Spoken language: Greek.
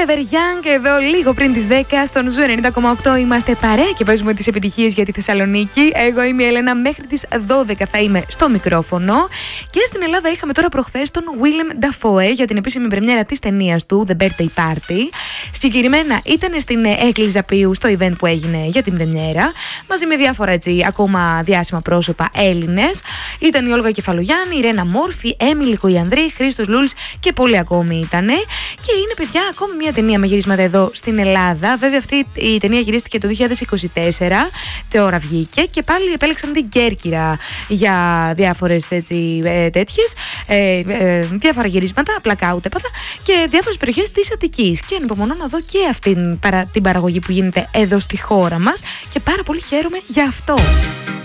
Forever Young εδώ λίγο πριν τις 10 στον Ζου 90,8. Είμαστε παρέα και παίζουμε τις επιτυχίες για τη Θεσσαλονίκη. Εγώ είμαι η Έλενα, μέχρι τις 12 θα είμαι στο μικρόφωνο. Και στην Ελλάδα είχαμε τώρα προχθές τον Willem Dafoe για την επίσημη πρεμιέρα της ταινίας του The Birthday Party. Συγκεκριμένα ήταν στην Έκκλη Ζαπίου στο event που έγινε για την πρεμιέρα, μαζί με διάφορα έτσι ακόμα διάσημα πρόσωπα Έλληνες. Ήταν η Όλγα Κεφαλογιάννη, η Ρένα Μόρφη, Έμιλη Κοϊανδρή, Χρήστος Λούλης και πολλοί ακόμη ήτανε. Και είναι, παιδιά, ακόμη μια ταινία με γυρίσματα εδώ στην Ελλάδα. Βέβαια, αυτή η ταινία γυρίστηκε το 2024, τώρα βγήκε και πάλι επέλεξαν την Κέρκυρα για διάφορες έτσι τέτοιες, διάφορα γυρίσματα, blackout έπαθα και διάφορες περιοχές της Αττικής. Και ανυπομονώ να δω και αυτή την παραγωγή που γίνεται εδώ στη χώρα μας και πάρα πολύ χαίρομαι γι' αυτό.